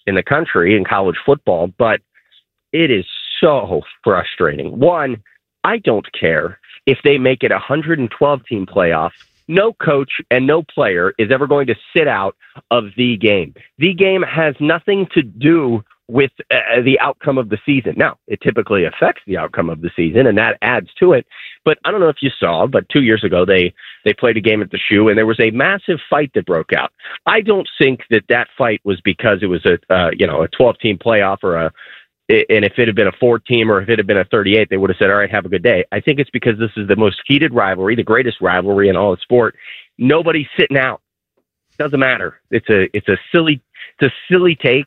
in the country in college football, but it is so frustrating. One, I don't care if they make it a 112-team playoff. No coach and no player is ever going to sit out of the game. The game has nothing to do with the outcome of the season. Now, it typically affects the outcome of the season, and that adds to it. But I don't know if you saw, but 2 years ago, they played a game at the Shoe, and there was a massive fight that broke out. I don't think that fight was because it was a 12-team playoff and if it had been a 4-team or if it had been a 38, they would have said, all right, have a good day. I think it's because this is the most heated rivalry, the greatest rivalry in all of sport. Nobody's sitting out. Doesn't matter. It's a silly take.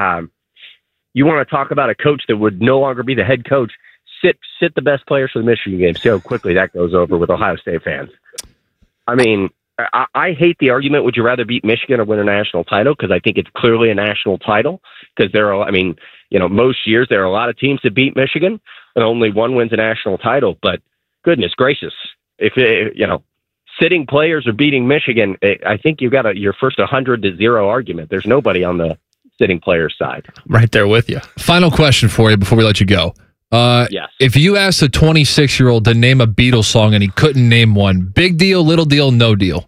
You want to talk about a coach that would no longer be the head coach? Sit the best players for the Michigan game. See how quickly that goes over with Ohio State fans. I mean, I hate the argument, would you rather beat Michigan or win a national title? Because I think it's clearly a national title. Because most years there are a lot of teams that beat Michigan and only one wins a national title. But goodness gracious, if sitting players are beating Michigan, I think you've got your first 100-0 argument. There's nobody on the sitting players side. Right there with you. Final question for you before we let you go. Yes. If you asked a 26-year-old to name a Beatles song and he couldn't name one, big deal, little deal, no deal?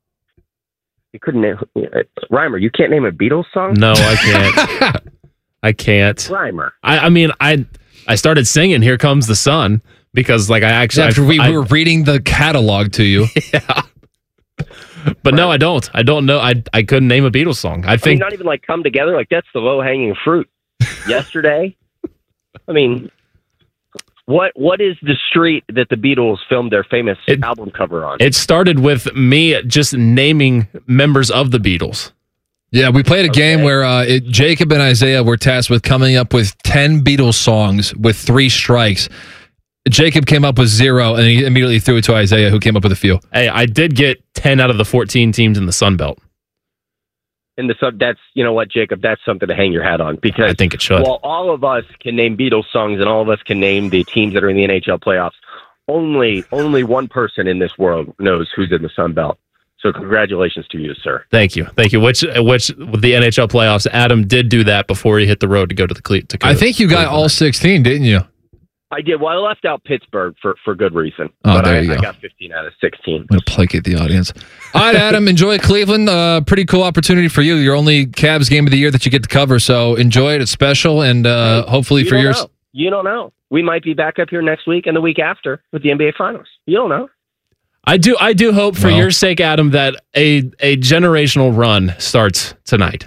You couldn't name Reimer. You can't name a Beatles song? No, I can't. I can't. Reimer. I started singing "Here Comes the Sun" because, after we were reading the catalog to you. Yeah. But no, I don't. I don't know. I couldn't name a Beatles song. I think not even "Come Together." Like that's the low hanging fruit. Yesterday. I mean, what is the street that the Beatles filmed their famous album cover on? It started with me just naming members of the Beatles. Yeah, we played a game where Jacob and Isaiah were tasked with coming up with 10 Beatles songs with 3 strikes. Jacob came up with 0, and he immediately threw it to Isaiah, who came up with a few. Hey, I did get 10 out of the 14 teams in the Sun Belt. In the sub, that's, you know what, Jacob, that's something to hang your hat on, because I think it should. While all of us can name Beatles songs and all of us can name the teams that are in the NHL playoffs, only one person in this world knows who's in the Sun Belt. So congratulations to you, sir. Thank you. Which with the NHL playoffs, Adam did do that before he hit the road to go to the I think you got all 16, didn't you? I did. Well, I left out Pittsburgh for good reason. Oh, but there you go. I got 15 out of 16. I'm going to placate the audience. All right, Adam, enjoy Cleveland. Pretty cool opportunity for you. Your only Cavs game of the year that you get to cover, so enjoy it. It's special, and hopefully for yours. You don't know. We might be back up here next week and the week after with the NBA Finals. You don't know. I do hope for your sake, Adam, that a generational run starts tonight.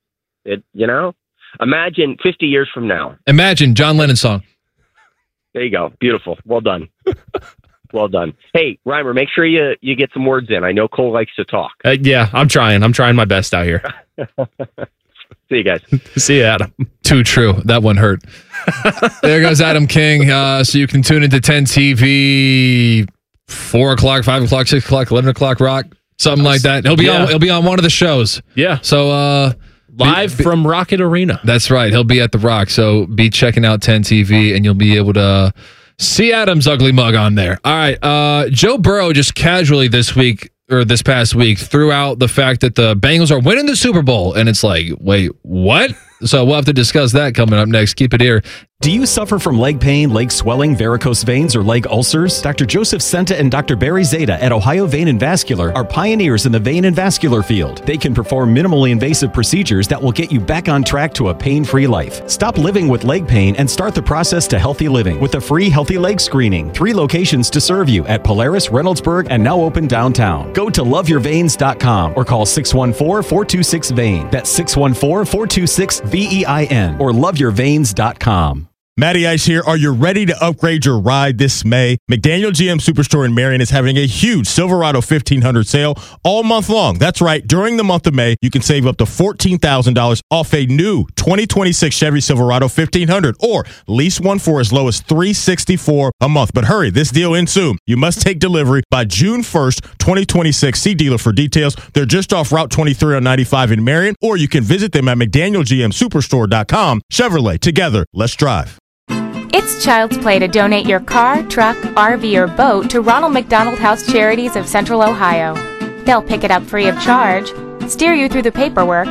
Imagine 50 years from now. Imagine John Lennon's song. There you go. Beautiful. Well done. Well done. Hey, Reimer, make sure you get some words in. I know Cole likes to talk. Yeah, I'm trying. I'm trying my best out here. See you guys. See you, Adam. Too true. That one hurt. There goes Adam King. So you can tune into 10 TV, 4 o'clock, 5 o'clock, 6 o'clock, 11 o'clock rock, something like that. He'll be on one of the shows. Yeah. So live from Rocket Arena. That's right. He'll be at the Rock. So be checking out 10 TV, and you'll be able to see Adam's ugly mug on there. All right. Joe Burrow just casually this past week threw out the fact that the Bengals are winning the Super Bowl. And it's like, wait, what? So we'll have to discuss that coming up next. Keep it here. Do you suffer from leg pain, leg swelling, varicose veins, or leg ulcers? Dr. Joseph Senta and Dr. Barry Zeta at Ohio Vein and Vascular are pioneers in the vein and vascular field. They can perform minimally invasive procedures that will get you back on track to a pain-free life. Stop living with leg pain and start the process to healthy living with a free healthy leg screening. 3 locations to serve you at Polaris, Reynoldsburg, and now open downtown. Go to loveyourveins.com or call 614-426-VEIN. That's 614-426-VEIN or loveyourveins.com. Matty Ice here. Are you ready to upgrade your ride this May? McDaniel GM Superstore in Marion is having a huge Silverado 1500 sale all month long. That's right. During the month of May, you can save up to $14,000 off a new 2026 Chevy Silverado 1500 or lease one for as low as $364 a month. But hurry, this deal ends soon. You must take delivery by June 1st, 2026. See dealer for details. They're just off Route 23 on 95 in Marion, or you can visit them at McDanielGMSuperstore.com. Chevrolet, together, let's drive. It's child's play to donate your car, truck, RV, or boat to Ronald McDonald House Charities of Central Ohio. They'll pick it up free of charge, steer you through the paperwork,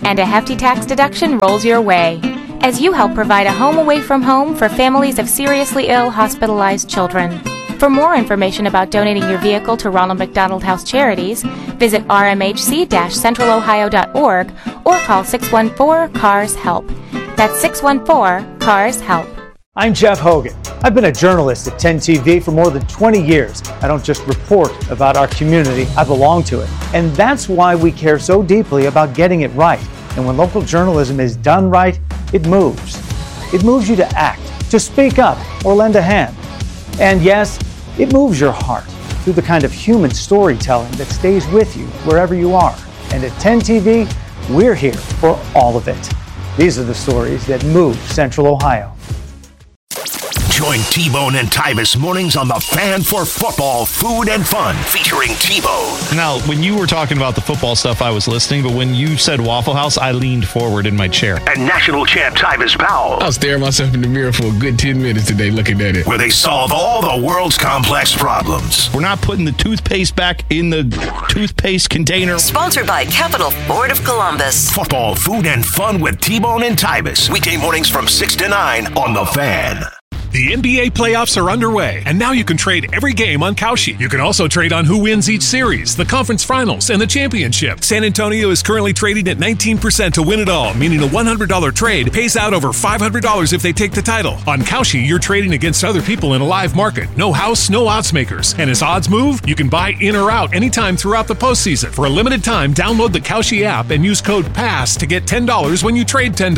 and a hefty tax deduction rolls your way, as you help provide a home away from home for families of seriously ill hospitalized children. For more information about donating your vehicle to Ronald McDonald House Charities, visit rmhc-centralohio.org or call 614-CARS-HELP. That's 614-CARS-HELP. I'm Jeff Hogan. I've been a journalist at 10 TV for more than 20 years. I don't just report about our community, I belong to it. And that's why we care so deeply about getting it right. And when local journalism is done right, it moves. It moves you to act, to speak up, or lend a hand. And yes, it moves your heart through the kind of human storytelling that stays with you wherever you are. And at 10 TV, we're here for all of it. These are the stories that move Central Ohio. Join T-Bone and Tybus mornings on The Fan for football, food, and fun, featuring T-Bone. Now, when you were talking about the football stuff, I was listening, but when you said Waffle House, I leaned forward in my chair. And national champ Tybus Powell. I was staring myself in the mirror for a good 10 minutes today looking at it. Where they solve all the world's complex problems. We're not putting the toothpaste back in the toothpaste container. Sponsored by Capital Ford of Columbus. Football, food, and fun with T-Bone and Tybus. Weekday mornings from 6 to 9 on The Fan. The NBA playoffs are underway, and now you can trade every game on Kalshi. You can also trade on who wins each series, the conference finals, and the championship. San Antonio is currently trading at 19% to win it all, meaning a $100 trade pays out over $500 if they take the title. On Kalshi, you're trading against other people in a live market. No house, no odds makers. And as odds move, you can buy in or out anytime throughout the postseason. For a limited time, download the Kalshi app and use code PASS to get $10 when you trade $10.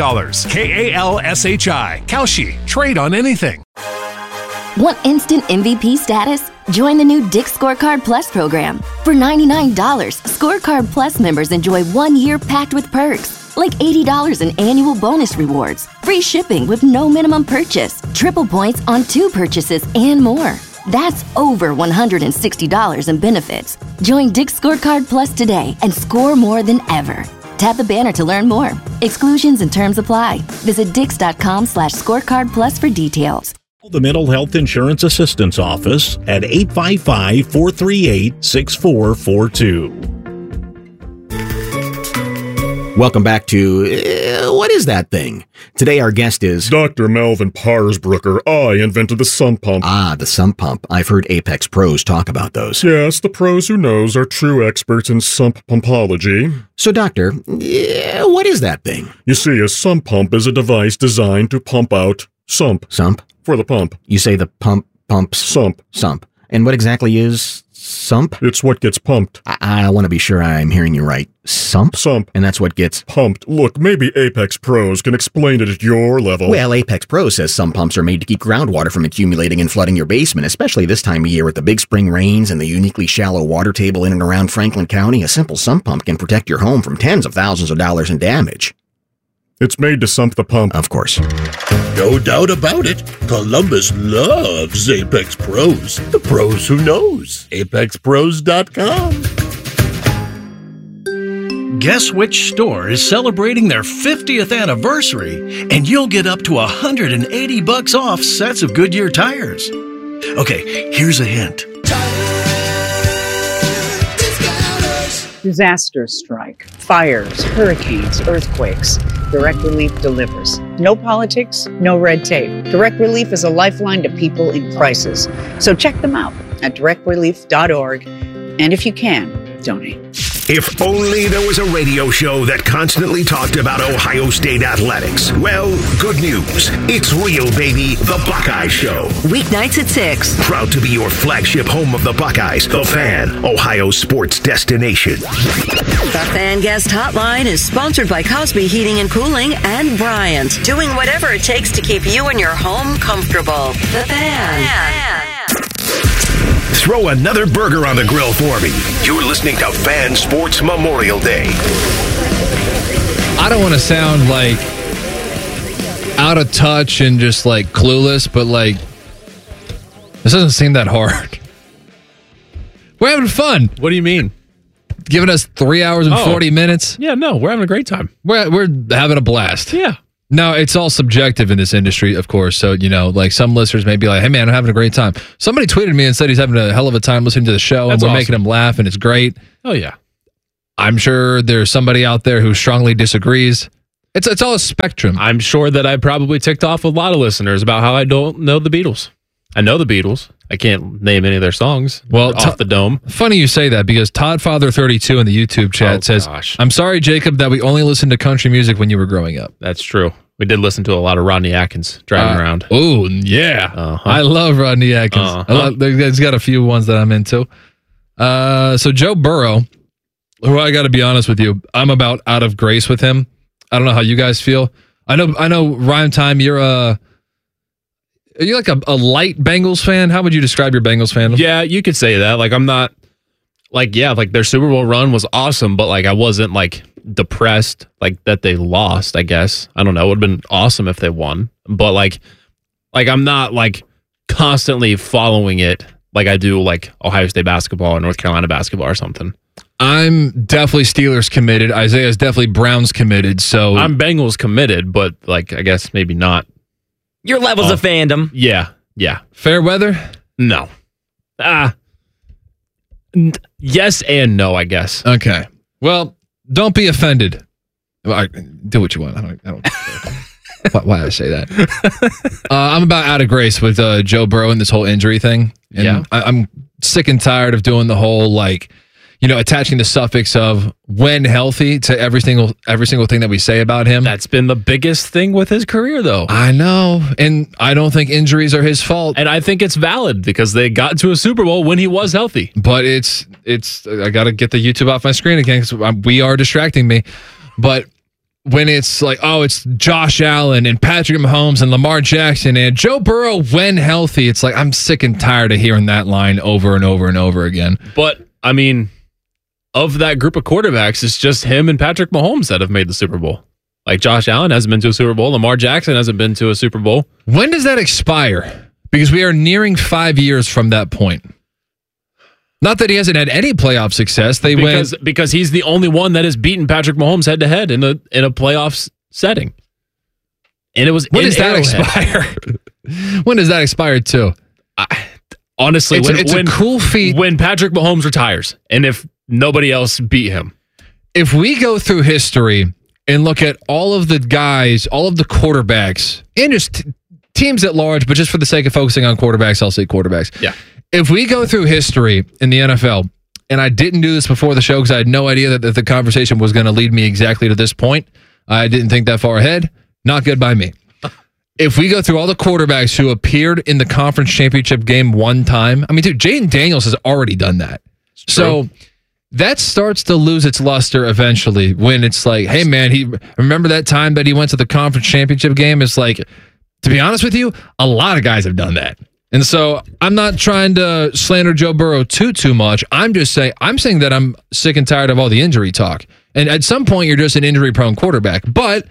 KALSHI. Kalshi. Trade on anything. Want instant MVP status? Join the new Dick's Scorecard Plus program. For $99, Scorecard Plus members enjoy 1 year packed with perks, like $80 in annual bonus rewards, free shipping with no minimum purchase, triple points on 2 purchases, and more. That's over $160 in benefits. Join Dick's Scorecard Plus today and score more than ever. Tap the banner to learn more. Exclusions and terms apply. Visit dix.com/scorecard plus for details. The Mental Health Insurance Assistance Office at 855-438-6442. Welcome back to What Is That Thing? Today our guest is Dr. Melvin Parsbrucker. I invented the sump pump. Ah, the sump pump. I've heard Apex pros talk about those. Yes, the pros who knows are true experts in sump pumpology. So, doctor, what is that thing? You see, a sump pump is a device designed to pump out sump. Sump? For the pump. You say the pumps? Sump. Sump. And what exactly is sump? It's what gets pumped. I want to be sure I'm hearing you right. Sump? Sump. And that's what gets pumped. Look, maybe Apex Pros can explain it at your level. Well, Apex Pros says some pumps are made to keep groundwater from accumulating and flooding your basement, especially this time of year with the big spring rains and the uniquely shallow water table in and around Franklin County. A simple sump pump can protect your home from tens of thousands of dollars in damage. It's made to sump the pump. Of course. No doubt about it. Columbus loves Apex Pros. The pros who knows. ApexPros.com. Guess which store is celebrating their 50th anniversary, and you'll get up to $180 off sets of Goodyear tires. Okay, here's a hint. Disasters strike, fires, hurricanes, earthquakes. Direct Relief delivers. No politics, no red tape. Direct Relief is a lifeline to people in crisis. So check them out at directrelief.org. And if you can, donate. If only there was a radio show that constantly talked about Ohio State athletics. Well, good news. It's real, baby. The Buckeye Show. Weeknights at 6. Proud to be your flagship home of the Buckeyes. The Fan, Ohio sports destination. The Fan Guest Hotline is sponsored by Cosby Heating and Cooling and Bryant. Doing whatever it takes to keep you and your home comfortable. The Fan. Throw another burger on the grill for me. You're listening to Fan Sports Memorial Day. I don't want to sound like out of touch and just like clueless, but like this doesn't seem that hard. We're having fun. What do you mean? Giving us 3 hours and 40 minutes. Yeah, no, we're having a great time. We're having a blast. Yeah. No, it's all subjective in this industry, of course. So, you know, like some listeners may be like, hey, man, I'm having a great time. Somebody tweeted me and said he's having a hell of a time listening to the show, and we're making him laugh, and it's great. Oh, yeah. I'm sure there's somebody out there who strongly disagrees. It's all a spectrum. I'm sure that I probably ticked off a lot of listeners about how I don't know the Beatles. I know the Beatles. I can't name any of their songs. Well, off the dome. Funny you say that because Toddfather32 in the YouTube chat says, gosh. I'm sorry, Jacob, that we only listened to country music when you were growing up. That's true. We did listen to a lot of Rodney Atkins driving around. Oh, yeah. Uh-huh. I love Rodney Atkins. He's got a few ones that I'm into. So Joe Burrow, who I got to be honest with you, I'm about out of grace with him. I don't know how you guys feel. I know. Rhyme Time, are you like a light Bengals fan? How would you describe your Bengals fandom? Yeah, you could say that. Like, I'm not like, yeah, like their Super Bowl run was awesome, but like I wasn't like depressed like that they lost, I guess. I don't know. It would have been awesome if they won. But like I'm not like constantly following it like I do like Ohio State basketball or North Carolina basketball or something. I'm definitely Steelers committed. Isaiah's definitely Browns committed. So I'm Bengals committed, but like I guess maybe not. Your levels of fandom. Yeah. Fair weather? No. Yes and no, I guess. Okay. Well, don't be offended. Do what you want. I don't why I say that. I'm about out of grace with Joe Burrow and this whole injury thing. And yeah. I'm sick and tired of doing the whole like, attaching the suffix of when healthy to every single thing that we say about him. That's been the biggest thing with his career, though. I know, and I don't think injuries are his fault. And I think it's valid because they got to a Super Bowl when he was healthy. But it's I got to get the YouTube off my screen again because we are distracting me. But when it's like, oh, it's Josh Allen and Patrick Mahomes and Lamar Jackson and Joe Burrow when healthy, it's like I'm sick and tired of hearing that line over and over and over again. But I mean, of that group of quarterbacks, it's just him and Patrick Mahomes that have made the Super Bowl. Like Josh Allen hasn't been to a Super Bowl. Lamar Jackson hasn't been to a Super Bowl. When does that expire? Because we are nearing 5 years from that point. Not that he hasn't had any playoff success. Because he's the only one that has beaten Patrick Mahomes head to head in a playoff setting. And it was when does that expire? When does that expire too? Honestly, it's a cool feat when Patrick Mahomes retires, and if nobody else beat him. If we go through history and look at all of the guys, all of the quarterbacks, and just teams at large, but just for the sake of focusing on quarterbacks, I'll say quarterbacks. Yeah. If we go through history in the NFL, and I didn't do this before the show because I had no idea that the conversation was going to lead me exactly to this point. I didn't think that far ahead. Not good by me. If we go through all the quarterbacks who appeared in the conference championship game one time, I mean, dude, Jaden Daniels has already done that. So that starts to lose its luster eventually when it's like, hey, man, remember that time that he went to the conference championship game? It's like, to be honest with you, a lot of guys have done that. And so I'm not trying to slander Joe Burrow too much. I'm saying that I'm sick and tired of all the injury talk. And at some point, you're just an injury-prone quarterback. But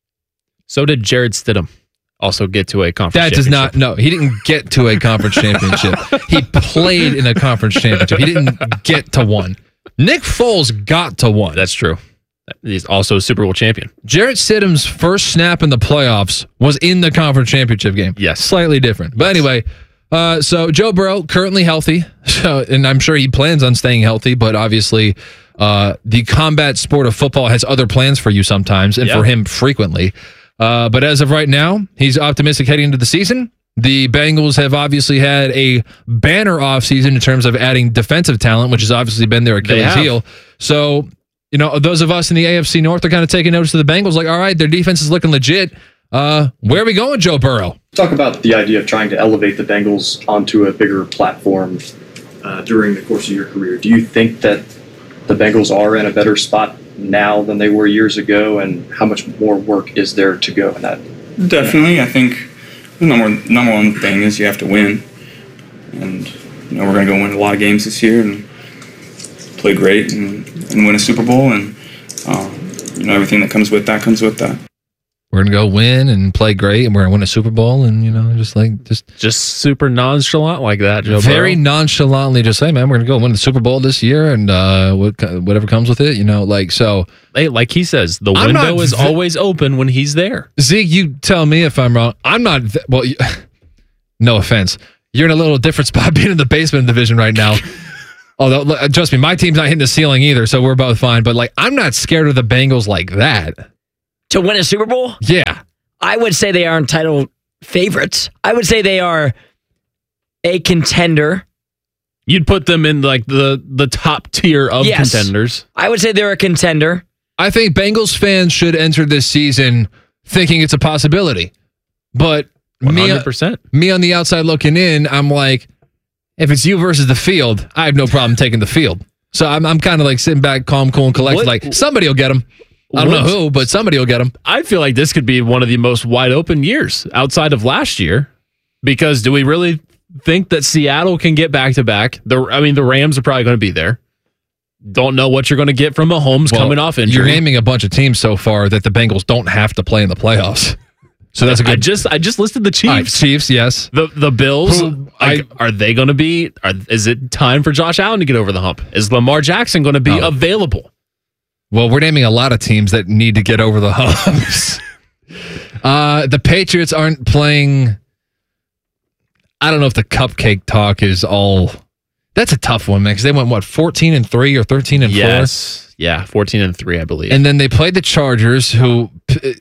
so did Jared Stidham also get to a conference championship. That does not, no, he didn't get to a conference championship. He played in a conference championship. He didn't get to one. Nick Foles got to one. That's true. He's also a Super Bowl champion. Jarrett Stidham's first snap in the playoffs was in the conference championship game. Yes. Slightly different. But anyway, so Joe Burrow, currently healthy. And I'm sure he plans on staying healthy, but obviously the combat sport of football has other plans for you sometimes, and for him frequently. But as of right now, he's optimistic heading into the season. The Bengals have obviously had a banner offseason in terms of adding defensive talent, which has obviously been their Achilles heel. So, those of us in the AFC North are kind of taking notice of the Bengals, like, all right, their defense is looking legit. Where are we going, Joe Burrow? Talk about the idea of trying to elevate the Bengals onto a bigger platform during the course of your career. Do you think that the Bengals are in a better spot now than they were years ago, and how much more work is there to go in that? Definitely. I think the number one thing is you have to win, and we're going to go win a lot of games this year and play great and win a Super Bowl, and everything that comes with that comes with that. We're going to go win and play great, and we're going to win a Super Bowl, and, just super nonchalant like that, Joe Very Burrow. nonchalantly just say, man, we're going to go win the Super Bowl this year, and whatever comes with it, so. Hey, like he says, the window is always open when he's there. Zeke, you tell me if I'm wrong. I'm not, no offense. You're in a little different spot being in the basement division right now. Although, trust me, my team's not hitting the ceiling either, so we're both fine. But like, I'm not scared of the Bengals like that. To win a Super Bowl? Yeah. I would say they aren't title favorites. I would say they are a contender. You'd put them in like the top tier of contenders. I would say they're a contender. I think Bengals fans should enter this season thinking it's a possibility. But 100%. Me on the outside looking in, I'm like, if it's you versus the field, I have no problem taking the field. So I'm kind of like sitting back, calm, cool, and collected. Like, somebody will get them. I don't know who, but somebody will get them. I feel like this could be one of the most wide open years outside of last year. Because do we really think that Seattle can get back to back? The Rams are probably going to be there. Don't know what you're going to get from Mahomes coming off injury. You're naming a bunch of teams so far that the Bengals don't have to play in the playoffs. So that's a good. I just listed the Chiefs. Right, Chiefs, yes. The Bills. Are they going to be? Is it time for Josh Allen to get over the hump? Is Lamar Jackson going to be available? Well, we're naming a lot of teams that need to get over the humps. The Patriots aren't playing. I don't know if the cupcake talk is all. That's a tough one, man, because they went 14-3 or 13-4. Yes, yeah, 14-3, I believe. And then they played the Chargers, who.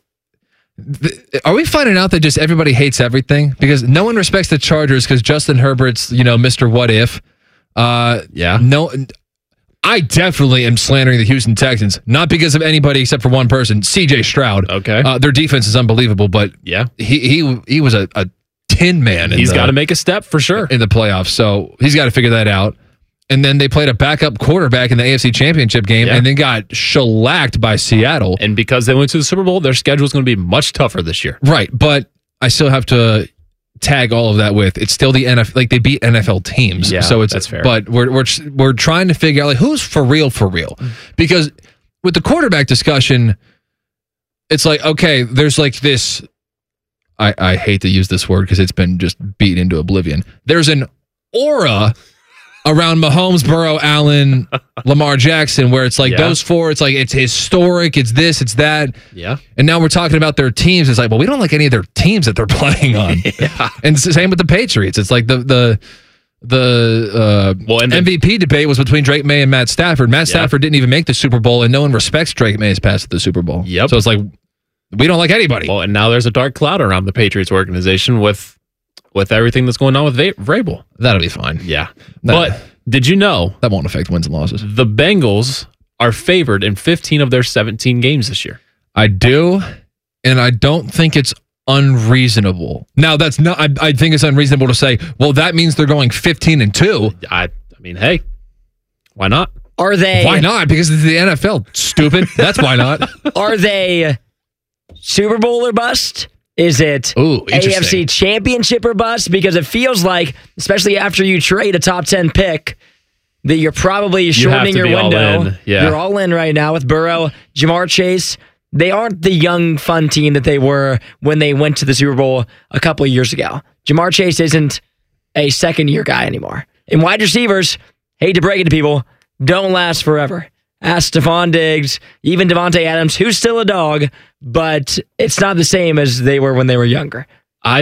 Are we finding out that just everybody hates everything? Because no one respects the Chargers because Justin Herbert's, Mr. What If. Yeah. No, I definitely am slandering the Houston Texans, not because of anybody except for one person, CJ Stroud. Okay. Their defense is unbelievable, but yeah, he was a tin man. He's got to make a step for sure in the playoffs, so he's got to figure that out. And then they played a backup quarterback in the AFC Championship game and then got shellacked by Seattle. And because they went to the Super Bowl, their schedule is going to be much tougher this year. Right, but I still have to tag all of that with it's still the NFL. Like, they beat NFL teams, so that's fair. But we're trying to figure out like who's for real, because with the quarterback discussion, it's like okay, there's like this. I hate to use this word because it's been just beat into oblivion. There's an aura around Mahomes, Burrow, Allen, Lamar Jackson, where it's like those four, it's like it's historic, it's this, it's that. Yeah. And now we're talking about their teams. It's like, well, we don't like any of their teams that they're playing on. And it's the same with the Patriots. It's like the MVP debate was between Drake May and Matt Stafford. Matt Stafford didn't even make the Super Bowl, and no one respects Drake May's pass at the Super Bowl. Yep. So it's like, we don't like anybody. Well, and now there's a dark cloud around the Patriots organization with everything that's going on with Vrabel. That'll be fine. Yeah. But did you know that won't affect wins and losses? The Bengals are favored in 15 of their 17 games this year. I do, and I don't think it's unreasonable. Now, that's not. I think it's unreasonable to say, well, that means they're going 15-2. I mean, hey, why not? Are they? Why not? Because it's the NFL. Stupid. That's why not. Are they Super Bowl or bust? Is it AFC Championship or bust? Because it feels like, especially after you trade a top 10 pick, that you're probably shortening your window. You're all in right now with Burrow, Jamar Chase. They aren't the young, fun team that they were when they went to the Super Bowl a couple of years ago. Jamar Chase isn't a second-year guy anymore. And wide receivers, hate to break it to people, don't last forever. Ask Stephon Diggs, even Devontae Adams, who's still a dog, but it's not the same as they were when they were younger. I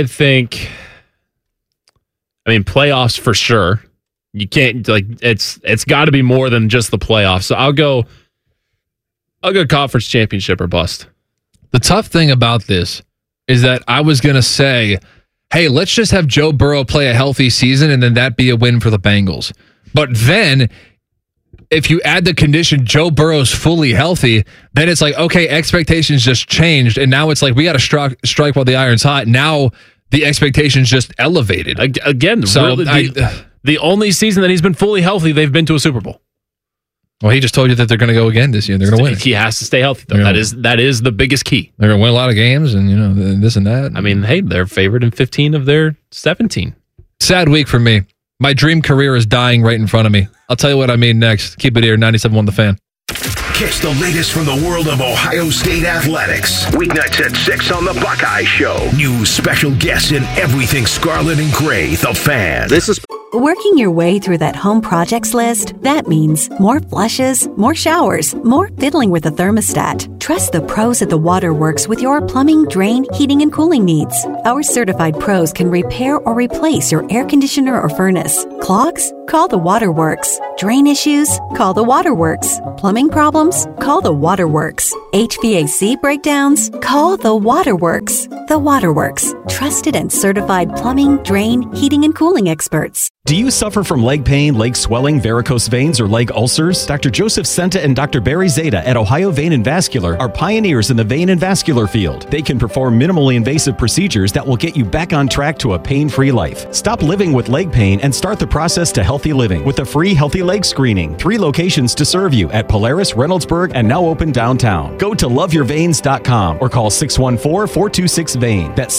mean, playoffs for sure. You can't it's got to be more than just the playoffs. So I'll go conference championship or bust. The tough thing about this is that I was going to say, hey, let's just have Joe Burrow play a healthy season and then that be a win for the Bengals. But then if you add the condition Joe Burrow's fully healthy, then it's like, okay, expectations just changed. And now it's like, we got to strike while the iron's hot. Now the expectations just elevated. Again, so really, the only season that he's been fully healthy, they've been to a Super Bowl. Well, he just told you that they're going to go again this year. They're going to win. He has to stay healthy, though. That is the biggest key. They're going to win a lot of games and, this and that. I mean, hey, they're favored in 15 of their 17. Sad week for me. My dream career is dying right in front of me. I'll tell you what I mean next. Keep it here, 97.1 The Fan. Catch the latest from the world of Ohio State athletics. Weeknights at 6 on the Buckeye Show. New special guests and everything scarlet and gray. The Fan. This is working your way through that home projects list. That means more flushes, more showers, more fiddling with the thermostat. Trust the pros at the Waterworks with your plumbing, drain, heating, and cooling needs. Our certified pros can repair or replace your air conditioner or furnace. Clogs? Call the Waterworks. Drain issues? Call the Waterworks. Plumbing problems? Call the Waterworks. HVAC breakdowns? Call the Waterworks. The Waterworks. Trusted and certified plumbing, drain, heating, and cooling experts. Do you suffer from leg pain, leg swelling, varicose veins, or leg ulcers? Dr. Joseph Senta and Dr. Barry Zeta at Ohio Vein and Vascular are pioneers in the vein and vascular field. They can perform minimally invasive procedures that will get you back on track to a pain-free life. Stop living with leg pain and start the process to healthy living with a free healthy leg screening. 3 locations to serve you at Polaris, Reynoldsburg, and now open downtown. Go to loveyourveins.com or call 614-426-VEIN. That's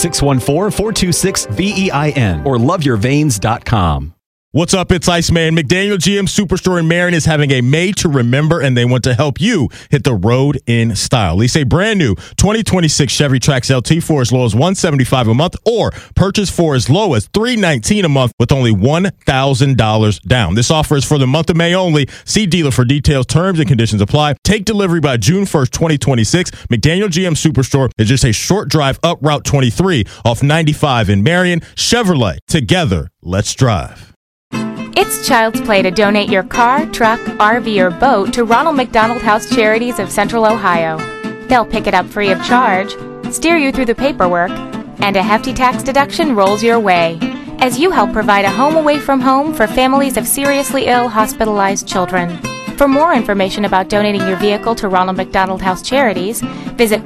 614-426-VEIN or loveyourveins.com. What's up? It's Iceman. McDaniel GM Superstore in Marion is having a Made to Remember, and they want to help you hit the road in style. Lease a brand new 2026 Chevy Trax LT for as low as $175 a month, or purchase for as low as $319 a month with only $1,000 down. This offer is for the month of May only. See dealer for details. Terms and conditions apply. Take delivery by June 1st, 2026. McDaniel GM Superstore is just a short drive up Route 23 off 95 in Marion. Chevrolet. Together, let's drive. It's Child's Play to donate your car, truck, RV, or boat to Ronald McDonald House Charities of Central Ohio. They'll pick it up free of charge, steer you through the paperwork, and a hefty tax deduction rolls your way as you help provide a home away from home for families of seriously ill, hospitalized children. For more information about donating your vehicle to Ronald McDonald House Charities, visit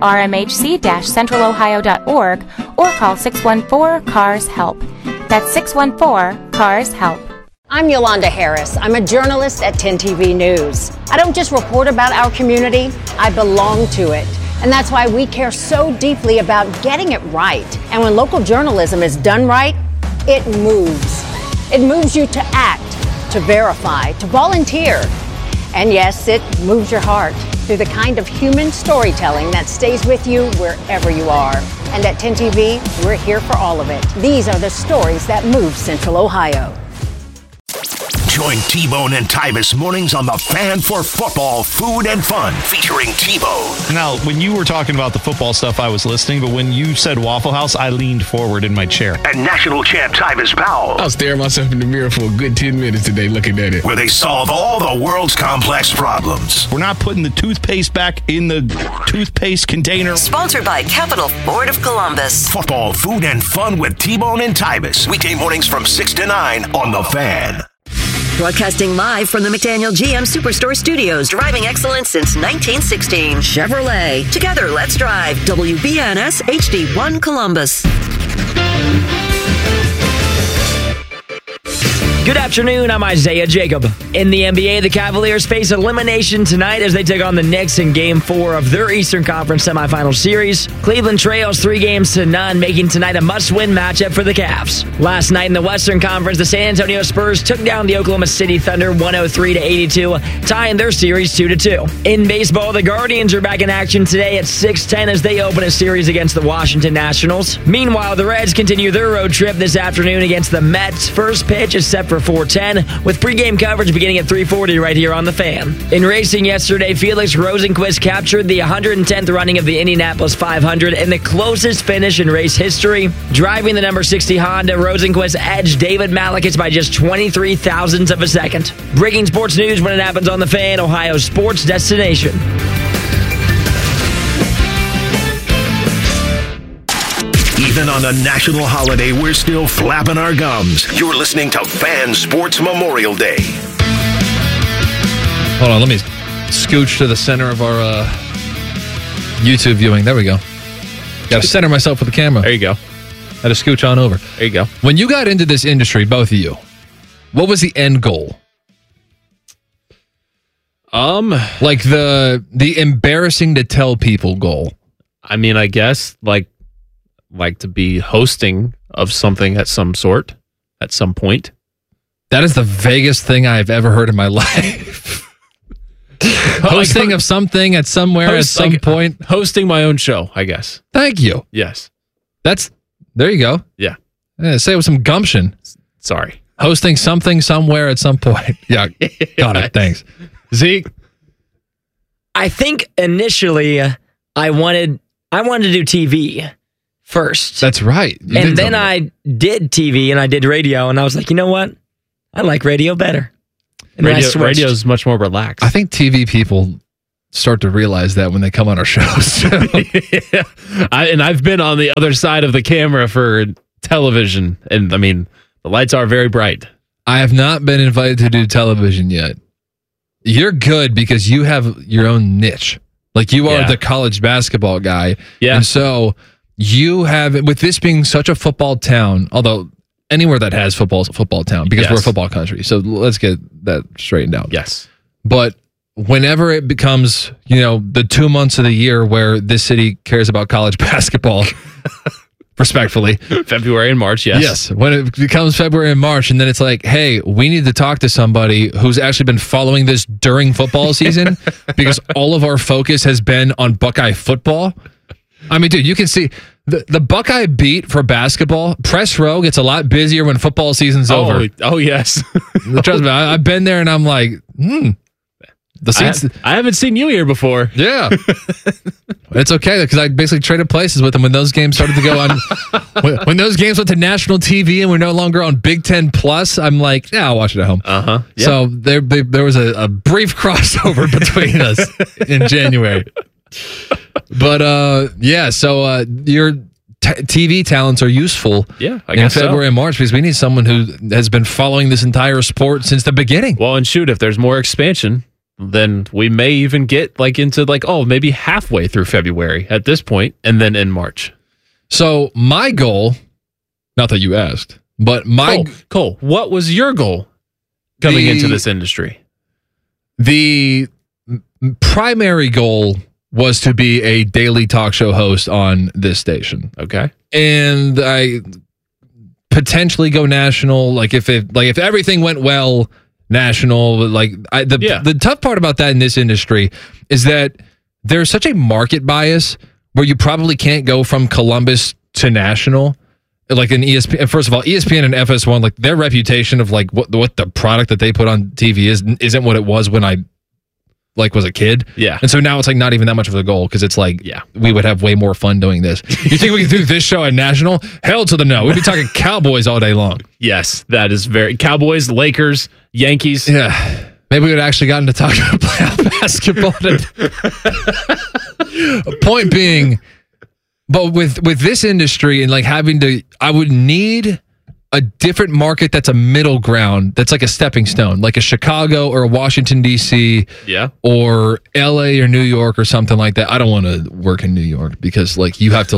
rmhc-centralohio.org or call 614-CARS-HELP. That's 614-CARS-HELP. I'm Yolanda Harris. I'm a journalist at 10 TV News. I don't just report about our community, I belong to it. And that's why we care so deeply about getting it right. And when local journalism is done right, it moves. It moves you to act, to verify, to volunteer. And yes, it moves your heart through the kind of human storytelling that stays with you wherever you are. And at 10 TV, we're here for all of it. These are the stories that move Central Ohio. Join T-Bone and Tyvis mornings on The Fan for football, food, and fun, featuring T-Bone. Now, when you were talking about the football stuff, I was listening, but when you said Waffle House, I leaned forward in my chair. And national champ Tyvis Powell. I was staring myself in the mirror for a good 10 minutes today looking at it. Where they solve all the world's complex problems. We're not putting the toothpaste back in the toothpaste container. Sponsored by Capital Ford of Columbus. Football, food, and fun with T-Bone and Tyvis. Weekday mornings from 6 to 9 on The Fan. Broadcasting live from the McDaniel GM Superstore Studios, driving excellence since 1916. Chevrolet. Together, let's drive. WBNS HD1 Columbus. Good afternoon, I'm Isaiah Jacob. In the NBA, the Cavaliers face elimination tonight as they take on the Knicks in Game 4 of their Eastern Conference semifinal series. Cleveland trails 3-0, making tonight a must-win matchup for the Cavs. Last night in the Western Conference, the San Antonio Spurs took down the Oklahoma City Thunder 103-82, tying their series 2-2. In baseball, the Guardians are back in action today at 6:10 as they open a series against the Washington Nationals. Meanwhile, the Reds continue their road trip this afternoon against the Mets. First pitch is set for 4:10, with pregame coverage beginning at 3:40 right here on The Fan. In racing yesterday, Felix Rosenqvist captured the 110th running of the Indianapolis 500 in the closest finish in race history. Driving the number 60 Honda, Rosenqvist edged David Malikis by just 23 thousandths of a second. Breaking sports news when it happens on The Fan, Ohio's sports destination. Even on a national holiday, we're still flapping our gums. You're listening to Fan Sports Memorial Day. Hold on, let me scooch to the center of our YouTube viewing. There we go. Got to center myself with the camera. There you go. Had to scooch on over. There you go. When you got into this industry, both of you, what was the end goal? Like the embarrassing to tell people goal. I mean, I guess like to be hosting of something at some sort at some point. That is the vaguest thing I've ever heard in my life. Hosting of something at somewhere at some point. Hosting my own show, I guess. Thank you. Yes. There you go. Yeah. Say it with some gumption. Sorry. Hosting something somewhere at some point. Yeah. Got it. Thanks. Zeke? I think initially I wanted to do TV first. That's right. And then I did TV and I did radio, and I was like, you know what? I like radio better. And then I switched. Radio is much more relaxed. I think TV people start to realize that when they come on our shows. Yeah. I've been on the other side of the camera for television, and I mean, the lights are very bright. I have not been invited to do television yet. You're good because you have your own niche. Like you are the college basketball guy. Yeah. And so you have, with this being such a football town, although anywhere that has football is a football town because we're a football country. So let's get that straightened out. Yes. But whenever it becomes, the 2 months of the year where this city cares about college basketball, respectfully. February and March, yes. Yes. When it becomes February and March, and then it's like, hey, we need to talk to somebody who's actually been following this during football season because all of our focus has been on Buckeye football. I mean, dude, you can see the Buckeye beat for basketball. Press row gets a lot busier when football season's over. Oh, yes. Trust me, I've been there and I'm like, The seats, I haven't seen you here before. Yeah. It's okay because I basically traded places with them when those games started to go on. when those games went to national TV and we're no longer on Big Ten Plus, I'm like, yeah, I'll watch it at home. Uh-huh. Yep. So there was a brief crossover between us in January. But so your TV talents are useful I guess in February and March because we need someone who has been following this entire sport since the beginning. Well, and shoot, if there's more expansion, then we may even get into maybe halfway through February at this point, and then in March. So my goal, not that you asked, but Cole, what was your goal coming into this industry? The primary goal was to be a daily talk show host on this station. Okay. And I potentially go national, if everything went well, national. The tough part about that in this industry is that there's such a market bias where you probably can't go from Columbus to national. Like in ESPN, first of all, ESPN and FS1, their reputation of what the product that they put on TV isn't what it was when I was a kid. Yeah. And so now it's not even that much of a goal because it's we would have way more fun doing this. You think we can do this show at national? Hell to the no. We'd be talking Cowboys all day long. Yes, that is very Cowboys, Lakers, Yankees. Yeah. Maybe we would actually gotten to talk about playoff basketball. Point being, but with this industry and I would need a different market that's a middle ground, that's like a stepping stone, like a Chicago or a Washington, D.C. or L.A. or New York or something like that. I don't want to work in New York because you have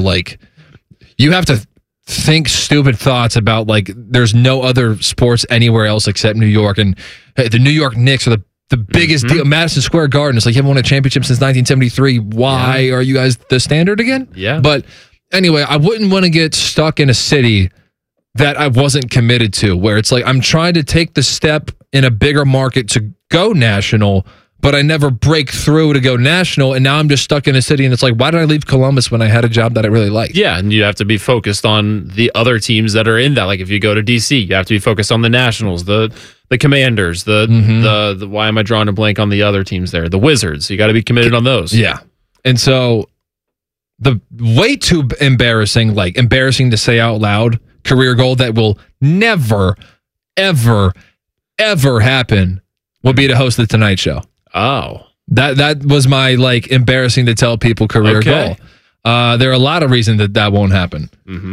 to think stupid thoughts about there's no other sports anywhere else except New York, and the New York Knicks are the biggest deal. Madison Square Garden, it's you haven't won a championship since 1973. Why are you guys the standard again? Yeah. But anyway, I wouldn't want to get stuck in a city that I wasn't committed to, where it's I'm trying to take the step in a bigger market to go national, but I never break through to go national, and now I'm just stuck in a city, and it's why did I leave Columbus when I had a job that I really liked? Yeah, and you have to be focused on the other teams that are in that. If you go to DC, you have to be focused on the Nationals, the Commanders, the why am I drawing a blank on the other teams there? The Wizards. You got to be committed on those. Yeah. And so the way too embarrassing to say out loud, career goal that will never, ever, ever happen would be to host the Tonight Show. Oh. That was my embarrassing to tell people career goal. There are a lot of reasons that won't happen.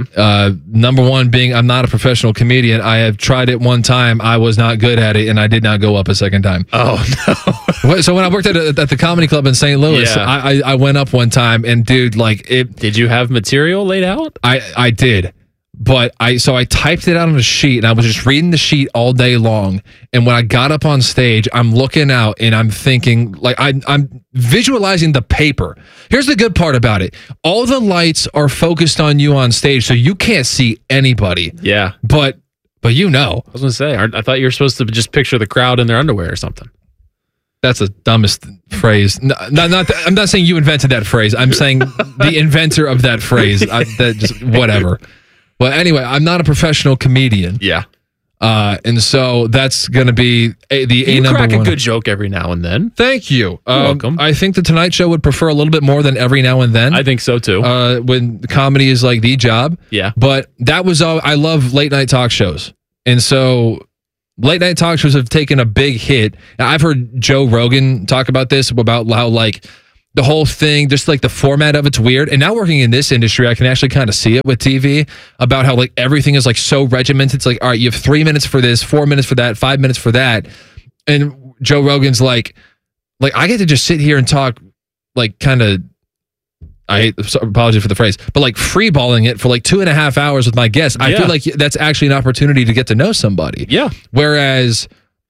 Number one being I'm not a professional comedian. I have tried it one time. I was not good at it, and I did not go up a second time. Oh, no. So when I worked at the comedy club in St. Louis, I went up one time, and dude, Did you have material laid out? I did. But I typed it out on a sheet, and I was just reading the sheet all day long. And when I got up on stage, I'm looking out and I'm thinking, I'm visualizing the paper. Here's the good part about it. All the lights are focused on you on stage, so you can't see anybody. Yeah. But I was going to say, I thought you were supposed to just picture the crowd in their underwear or something. That's the dumbest phrase. I'm not saying you invented that phrase. I'm saying the inventor of that phrase. Whatever. Well, anyway, I'm not a professional comedian. Yeah. And so that's going to be you crack a good joke every now and then. Thank you. You're welcome. I think the Tonight Show would prefer a little bit more than every now and then. I think so too. When comedy is the job. Yeah. But that was all. I love late night talk shows. And so late night talk shows have taken a big hit. Now, I've heard Joe Rogan talk about this, about how like the whole thing, just like the format of it's weird. And now working in this industry, I can actually kind of see it with TV about how like everything is like so regimented. It's like, all right, you have 3 minutes for this, 4 minutes for that, 5 minutes for that. And Joe Rogan's like I get to just sit here and talk like kind of, apologies for the phrase, but like freeballing it for like 2.5 hours with my guests. I feel like that's actually an opportunity to get to know somebody. Yeah. Whereas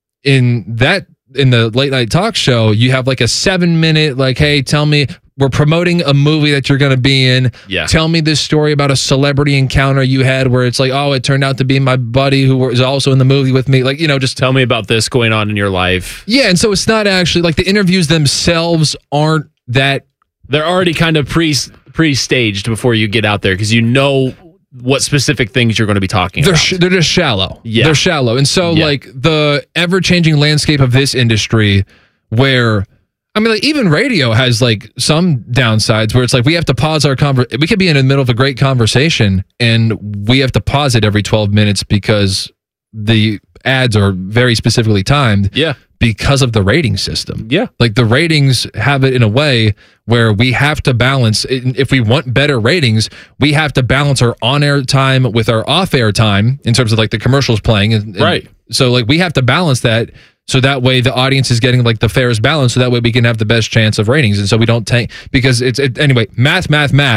in the late night talk show, you have like a 7-minute, like, hey, tell me, we're promoting a movie that you're going to be in. Yeah. Tell me this story about a celebrity encounter you had where it's like, oh, it turned out to be my buddy who was also in the movie with me. Like, just tell me about this going on in your life. Yeah. And so it's not actually like the interviews themselves aren't that. They're already kind of pre-staged before you get out there because you know what specific things you're going to be talking about. They're just shallow. Yeah. They're shallow. And so like the ever-changing landscape of this industry where, I mean, like even radio has like some downsides where it's like we have to pause our we could be in the middle of a great conversation and we have to pause it every 12 minutes because the ads are very specifically timed. Yeah. Because of the rating system. Yeah. Like the ratings have it in a way where we have to balance, if we want better ratings, we have to balance our on-air time with our off-air time in terms of like the commercials playing. And right. So like we have to balance that so that way the audience is getting like the fairest balance so that way we can have the best chance of ratings. And so we don't tank because anyway, math.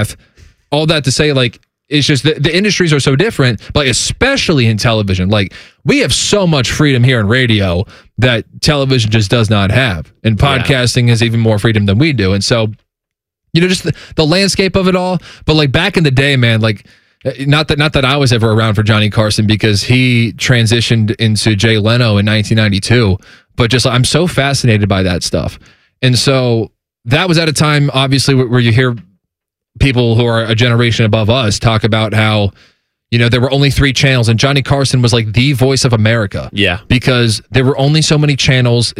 All that to say like, it's just the industries are so different, but especially in television. Like we have so much freedom here in radio that television just does not have. And podcasting has even more freedom than we do. And so, just the landscape of it all. But like back in the day, man, like not that I was ever around for Johnny Carson because he transitioned into Jay Leno in 1992. But just I'm so fascinated by that stuff. And so that was at a time, obviously, where you hear people who are a generation above us talk about how, there were only 3 channels and Johnny Carson was like the voice of America. Yeah. Because there were only so many channels.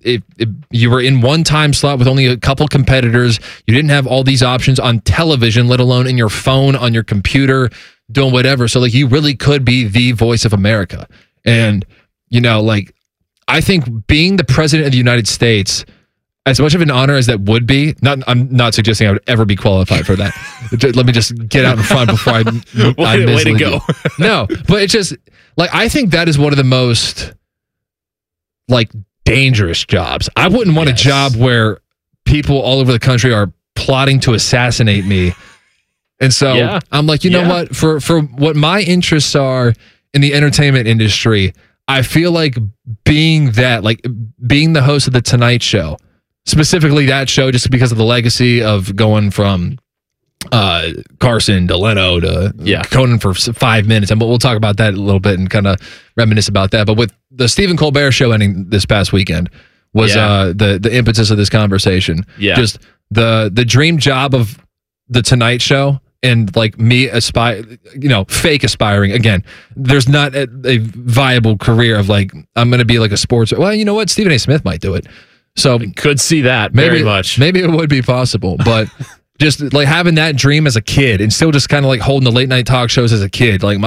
You were in one time slot with only a couple competitors. You didn't have all these options on television, let alone in your phone, on your computer, doing whatever. So like you really could be the voice of America. And, like I think being the president of the United States, as much of an honor as that would be, I'm not suggesting I would ever be qualified for that. Let me just get out in front before I way to go. No, but it's just like I think that is one of the most like dangerous jobs. I wouldn't want a job where people all over the country are plotting to assassinate me. And so I'm like, you know what? For what my interests are in the entertainment industry, I feel like being the host of the Tonight Show. Specifically that show, just because of the legacy of going from Carson to Leno to Conan for 5 minutes. And we'll talk about that a little bit and kind of reminisce about that. But with the Stephen Colbert show ending this past weekend was the impetus of this conversation. Yeah. Just the dream job of the Tonight Show and like me fake aspiring. Again, there's not a viable career of like, I'm going to be like a sports. Well, you know what? Stephen A. Smith might do it. So I could see that very much. Maybe it would be possible, but just like having that dream as a kid and still just kind of like holding the late night talk shows as a kid. Like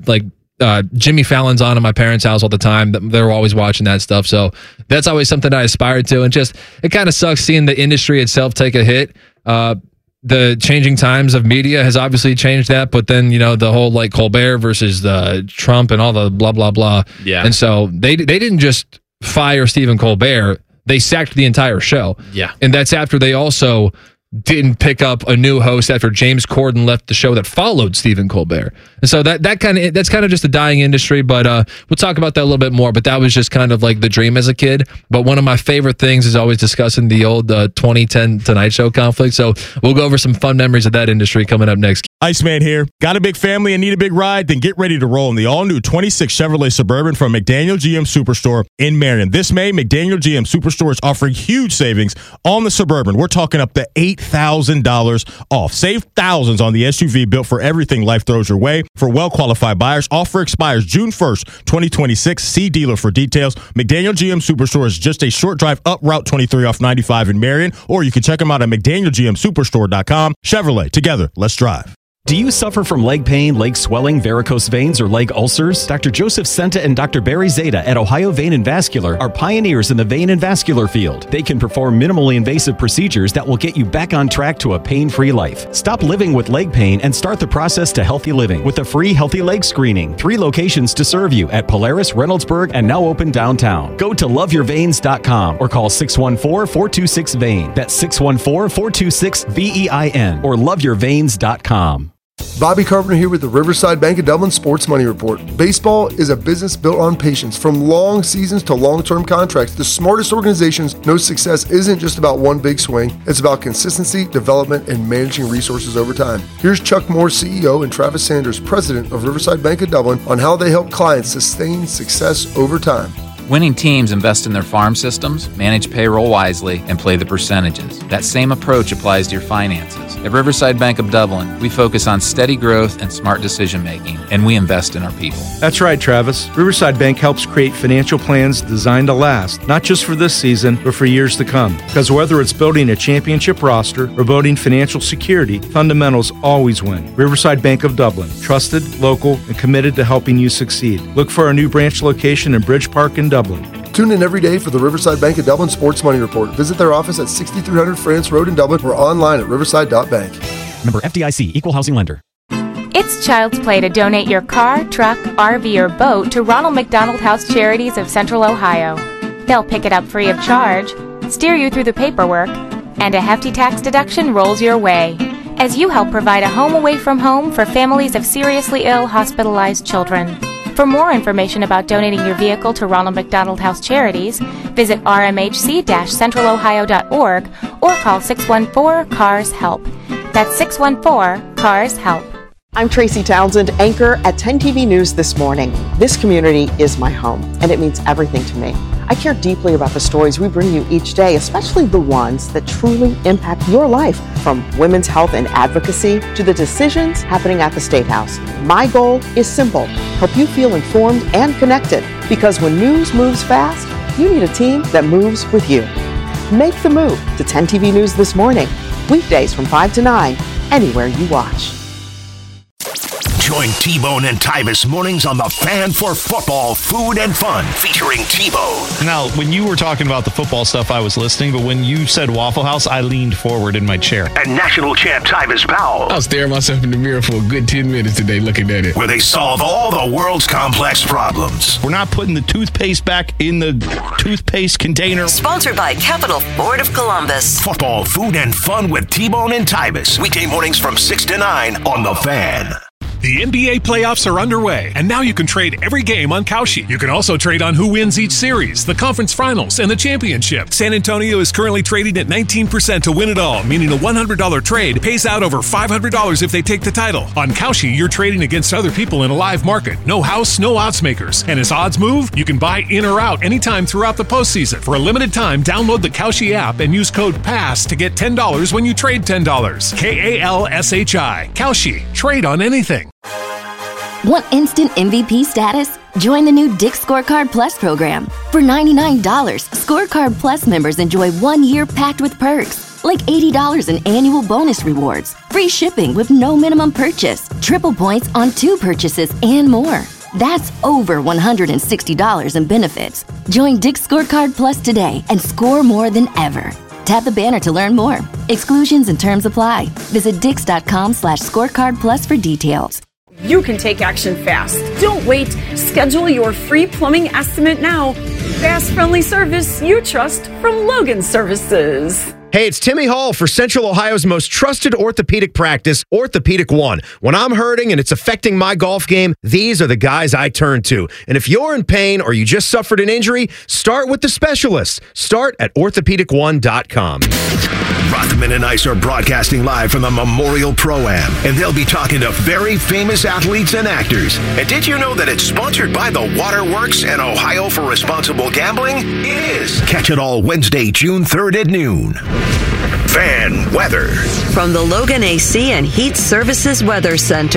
Jimmy Fallon's on at my parents' house all the time. They were always watching that stuff. So that's always something I aspired to. And just it kind of sucks seeing the industry itself take a hit. The changing times of media has obviously changed that, but then the whole like Colbert versus the Trump and all the blah blah blah. Yeah. And so they didn't just fire Stephen Colbert. They sacked the entire show. Yeah. And that's after they also didn't pick up a new host after James Corden left the show that followed Stephen Colbert. And so that's kind of just a dying industry, but we'll talk about that a little bit more. But that was just kind of like the dream as a kid. But one of my favorite things is always discussing the old 2010 Tonight Show conflict. So we'll go over some fun memories of that industry coming up next. Iceman here. Got a big family and need a big ride? Then get ready to roll in the all-new 26 Chevrolet Suburban from McDaniel GM Superstore in Marion. This May, McDaniel GM Superstore is offering huge savings on the Suburban. We're talking up to $8,000 off. Save thousands on the SUV built for everything life throws your way. For well-qualified buyers, offer expires June 1st, 2026. See dealer for details. McDaniel GM Superstore is just a short drive up Route 23 off 95 in Marion, or you can check them out at McDanielGMSuperstore.com. Chevrolet, together, let's drive. Do you suffer from leg pain, leg swelling, varicose veins, or leg ulcers? Dr. Joseph Senta and Dr. Barry Zeta at Ohio Vein and Vascular are pioneers in the vein and vascular field. They can perform minimally invasive procedures that will get you back on track to a pain-free life. Stop living with leg pain and start the process to healthy living with a free healthy leg screening. 3 locations to serve you at Polaris, Reynoldsburg, and now open downtown. Go to loveyourveins.com or call 614-426-VEIN. That's 614-426-VEIN or loveyourveins.com. Bobby Carpenter here with the Riverside Bank of Dublin Sports Money Report. Baseball is a business built on patience. From long seasons to long-term contracts, the smartest organizations know success isn't just about one big swing. It's about consistency, development, and managing resources over time. Here's Chuck Moore, CEO, and Travis Sanders, President of Riverside Bank of Dublin, on how they help clients sustain success over time. Winning teams invest in their farm systems, manage payroll wisely, and play the percentages. That same approach applies to your finances. At Riverside Bank of Dublin, we focus on steady growth and smart decision-making, and we invest in our people. That's right, Travis. Riverside Bank helps create financial plans designed to last, not just for this season, but for years to come. Because whether it's building a championship roster or building financial security, fundamentals always win. Riverside Bank of Dublin, trusted, local, and committed to helping you succeed. Look for our new branch location in Bridge Park in Dublin. Tune in every day for the Riverside Bank of Dublin Sports Money Report. Visit their office at 6300 France Road in Dublin or online at riverside.bank. Member FDIC, Equal Housing Lender. It's child's play to donate your car, truck, RV, or boat to Ronald McDonald House Charities of Central Ohio. They'll pick it up free of charge, steer you through the paperwork, and a hefty tax deduction rolls your way as you help provide a home away from home for families of seriously ill hospitalized children. For more information about donating your vehicle to Ronald McDonald House Charities, visit rmhc-centralohio.org or call 614-CARS-HELP. That's 614-CARS-HELP. I'm Tracy Townsend, anchor at 10 TV News This Morning. This community is my home, and it means everything to me. I care deeply about the stories we bring you each day, especially the ones that truly impact your life, from women's health and advocacy to the decisions happening at the State House. My goal is simple: help you feel informed and connected, because when news moves fast, you need a team that moves with you. Make the move to 10 TV News This Morning, weekdays from 5 to 9, anywhere you watch. Join T-Bone and Tyvis mornings on The Fan for football, food, and fun, featuring T-Bone. Now, when you were talking about the football stuff, I was listening, but when you said Waffle House, I leaned forward in my chair. And national champ Tyvis Powell. I was staring myself in the mirror for a good 10 minutes today looking at it. Where they solve all the world's complex problems. We're not putting the toothpaste back in the toothpaste container. Sponsored by Capital Ford of Columbus. Football, food, and fun with T-Bone and Tyvis. Weekday mornings from 6 to 9 on The Fan. The NBA playoffs are underway, and now you can trade every game on Kalshi. You can also trade on who wins each series, the conference finals, and the championship. San Antonio is currently trading at 19% to win it all, meaning a $100 trade pays out over $500 if they take the title. On Kalshi, you're trading against other people in a live market. No house, no odds makers. And as odds move, you can buy in or out anytime throughout the postseason. For a limited time, download the Kalshi app and use code PASS to get $10 when you trade $10. KALSHI. Kalshi. Trade on anything. Want instant MVP status? Join the new Dick's Scorecard Plus program. For $99, Scorecard Plus members enjoy 1 year packed with perks, like $80 in annual bonus rewards, free shipping with no minimum purchase, triple points on 2 purchases, and more. That's over $160 in benefits. Join Dick's Scorecard Plus today and score more than ever. Tap the banner to learn more. Exclusions and terms apply. Visit Dix.com/scorecard plus for details. You can take action fast. Don't wait. Schedule your free plumbing estimate now. Fast, friendly service you trust from Logan Services. Hey, it's Timmy Hall for Central Ohio's most trusted orthopedic practice, Orthopedic One. When I'm hurting and it's affecting my golf game, these are the guys I turn to. And if you're in pain or you just suffered an injury, start with the specialists. Start at orthopedic1.com. Rothman and Ice are broadcasting live from the Memorial Pro-Am, and they'll be talking to very famous athletes and actors. And did you know that it's sponsored by the Waterworks and Ohio for Responsible Gambling? It is. Catch it all Wednesday, June 3rd at noon. Fan weather. From the Logan AC and Heat Services Weather Center.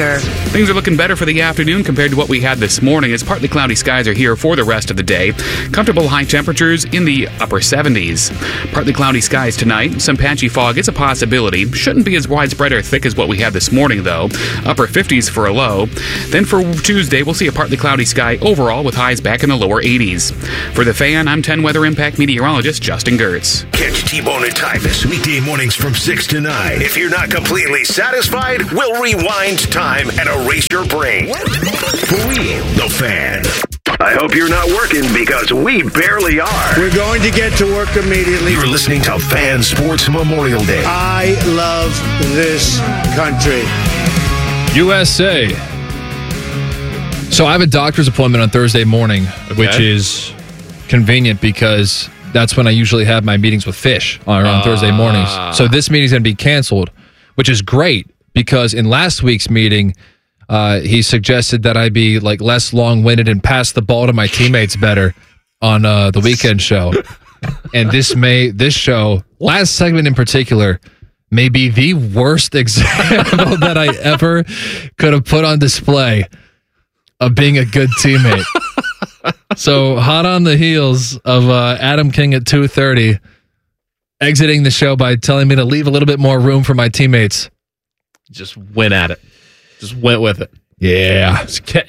Things are looking better for the afternoon compared to what we had this morning, as partly cloudy skies are here for the rest of the day. Comfortable high temperatures in the upper 70s. Partly cloudy skies tonight. Some patchy fog is a possibility. Shouldn't be as widespread or thick as what we had this morning, though. Upper 50s for a low. Then for Tuesday, we'll see a partly cloudy sky overall with highs back in the lower 80s. For The Fan, I'm 10 Weather Impact meteorologist Justin Gertz. Catch T-Bone and Tyvis weekday mornings from 6 to 9. If you're not completely satisfied, we'll rewind time and erase your brain. For real, The Fan. I hope you're not working, because we barely are. We're going to get to work immediately. You're listening to Fan Sports Memorial Day. I love this country. USA. So I have a doctor's appointment on Thursday morning, which is convenient because that's when I usually have my meetings with Fish on Thursday mornings. So this meeting's going to be canceled, which is great because in last week's meeting, he suggested that I be like less long-winded and pass the ball to my teammates better on the weekend show. And this show, last segment in particular, may be the worst example that I ever could have put on display of being a good teammate. So hot on the heels of Adam King at 2:30 exiting the show by telling me to leave a little bit more room for my teammates. Just went at it. Just went with it. Yeah.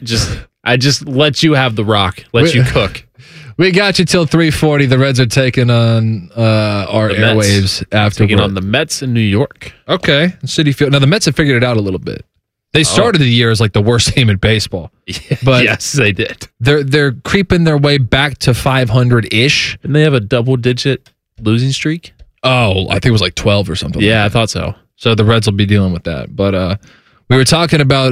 I just let you have the rock. Let you cook. We got you till 3:40. The Reds are taking on our airwaves after taking on the Mets in New York. Okay, Citi Field. Now the Mets have figured it out a little bit. They started the year as like the worst team in baseball, but yes, they did. They're creeping their way back to 500-ish. Didn't they have a double-digit losing streak? Oh, I think it was like 12 or something. Yeah, I thought so. So the Reds will be dealing with that. But we were talking about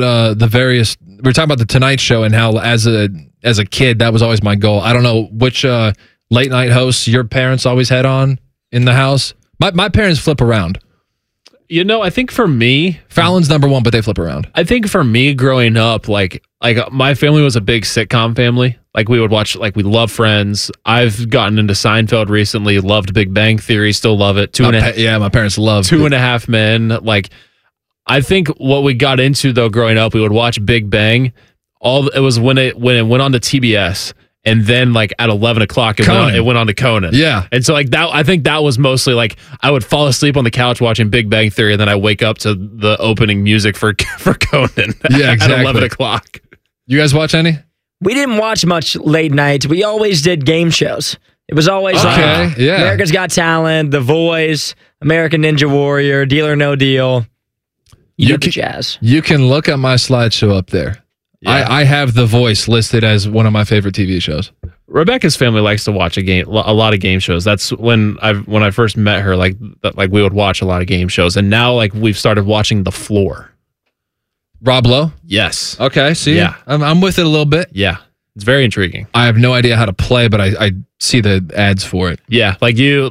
we were talking about the Tonight Show and how as a kid that was always my goal. I don't know which late night hosts your parents always had on in the house. My parents flip around. You know, I think for me, Fallon's number one, but they flip around. I think for me growing up, like my family was a big sitcom family. Like we would watch, like we love Friends. I've gotten into Seinfeld recently. Loved Big Bang Theory. Still love it. My parents love 2.5 Men. Like I think what we got into though growing up, we would watch Big Bang. It was when it went on to TBS. And then, like, at 11 o'clock, it went on to Conan. Yeah. And so, like, that I think that was mostly, like, I would fall asleep on the couch watching Big Bang Theory, and then I wake up to the opening music for Conan at 11 o'clock. You guys watch any? We didn't watch much late night. We always did game shows. It was always America's Got Talent, The Voice, American Ninja Warrior, Deal or No Deal. You the jazz. You can look at my slideshow up there. Yeah. I have The Voice listed as one of my favorite TV shows. Rebecca's family likes to watch a lot of game shows. That's when I first met her. Like we would watch a lot of game shows, and now like we've started watching The Floor. Rob Lowe? Yes. Okay. See, yeah, I'm with it a little bit. Yeah, it's very intriguing. I have no idea how to play, but I see the ads for it. Yeah, you